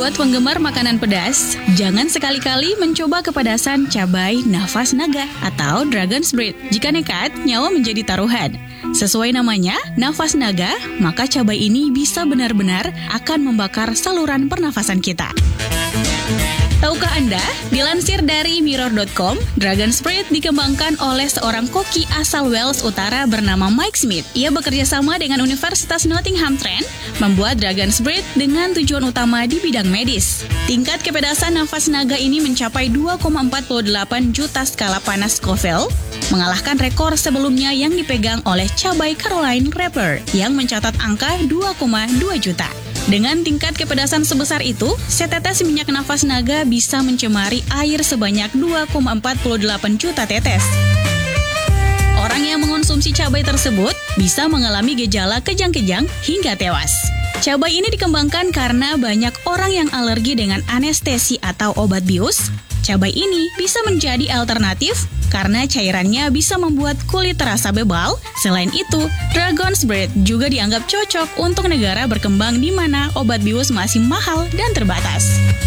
Buat penggemar makanan pedas, jangan sekali-kali mencoba kepedasan cabai nafas naga atau Dragon's Breath. Jika nekat, nyawa menjadi taruhan. Sesuai namanya, nafas naga, maka cabai ini bisa benar-benar akan membakar saluran pernafasan kita. Tahukah Anda, dilansir dari Mirror.com, Dragon's Breath dikembangkan oleh seorang koki asal Wales Utara bernama Mike Smith. Ia bekerja sama dengan Universitas Nottingham Trent, membuat Dragon's Breath dengan tujuan utama di bidang medis. Tingkat kepedasan nafas naga ini mencapai 2,48 juta skala panas Scoville, mengalahkan rekor sebelumnya yang dipegang oleh cabai Carolina Reaper yang mencatat angka 2,2 juta. Dengan tingkat kepedasan sebesar itu, setetes minyak nafas naga bisa mencemari air sebanyak 2,48 juta tetes. Orang yang mengonsumsi cabai tersebut bisa mengalami gejala kejang-kejang hingga tewas. Cabai ini dikembangkan karena banyak orang yang alergi dengan anestesi atau obat bius. Cabai ini bisa menjadi alternatif karena cairannya bisa membuat kulit terasa bebal. Selain itu, Dragon's Breath juga dianggap cocok untuk negara berkembang di mana obat bius masih mahal dan terbatas.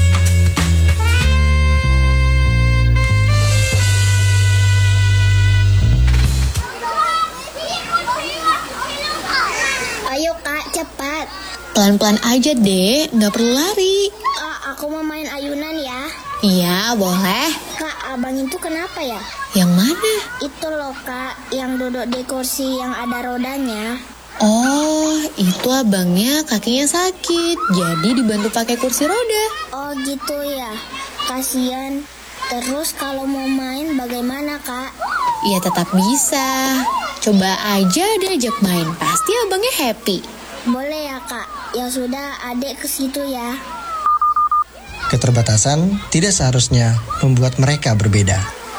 Ayo Kak, cepat. Pelan-pelan aja deh, nggak perlu lari. Aku mau main ayunan ya. Iya, boleh. Kak, abang itu kenapa ya? Yang mana? Itu loh Kak, yang duduk di kursi yang ada rodanya. Oh, itu abangnya kakinya sakit, jadi dibantu pakai kursi roda. Oh gitu ya, kasian. Terus kalau mau main bagaimana Kak? Ya tetap bisa. Coba aja diajak main, pasti abangnya happy. Boleh ya Kak, ya sudah adik ke situ ya. Keterbatasan tidak seharusnya membuat mereka berbeda.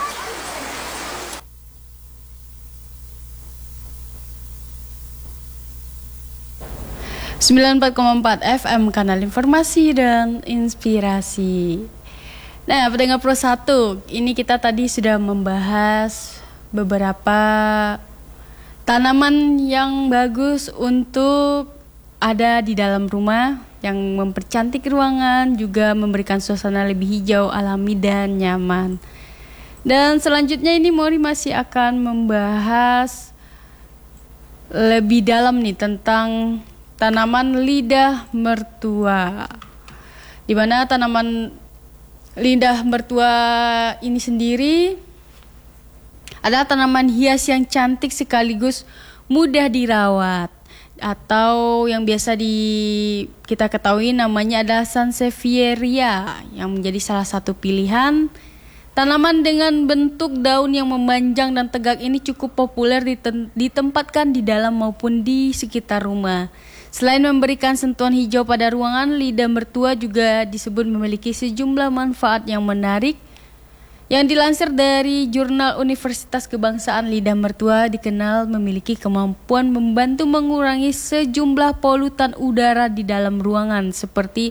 .4 FM, kanal informasi dan inspirasi. Nah, pendengar Pro 1, ini kita tadi sudah membahas beberapa tanaman yang bagus untuk ada di dalam rumah, yang mempercantik ruangan, juga memberikan suasana lebih hijau, alami, dan nyaman. Dan selanjutnya ini Mori masih akan membahas lebih dalam nih tentang tanaman lidah mertua. Di mana tanaman lidah mertua ini sendiri adalah tanaman hias yang cantik sekaligus mudah dirawat, atau yang biasa kita ketahui namanya adalah Sansevieria, yang menjadi salah satu pilihan. Tanaman dengan bentuk daun yang memanjang dan tegak ini cukup populer ditempatkan di dalam maupun di sekitar rumah. Selain memberikan sentuhan hijau pada ruangan, lidah mertua juga disebut memiliki sejumlah manfaat yang menarik. Yang dilansir dari Jurnal Universitas Kebangsaan, lidah mertua dikenal memiliki kemampuan membantu mengurangi sejumlah polutan udara di dalam ruangan seperti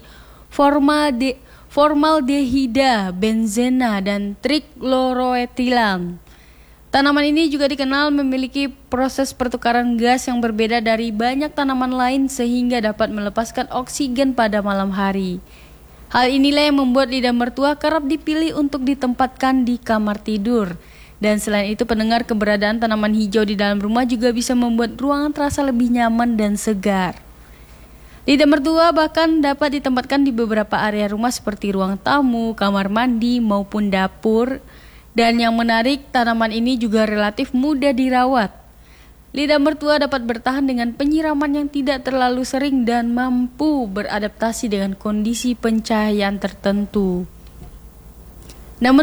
formaldehida, benzena, dan trichloroetilan. Tanaman ini juga dikenal memiliki proses pertukaran gas yang berbeda dari banyak tanaman lain sehingga dapat melepaskan oksigen pada malam hari. Hal inilah yang membuat lidah mertua kerap dipilih untuk ditempatkan di kamar tidur. Dan selain itu, pendengar, keberadaan tanaman hijau di dalam rumah juga bisa membuat ruangan terasa lebih nyaman dan segar. Lidah mertua bahkan dapat ditempatkan di beberapa area rumah seperti ruang tamu, kamar mandi, maupun dapur. Dan yang menarik, tanaman ini juga relatif mudah dirawat. Lidah mertua dapat bertahan dengan penyiraman yang tidak terlalu sering dan mampu beradaptasi dengan kondisi pencahayaan tertentu.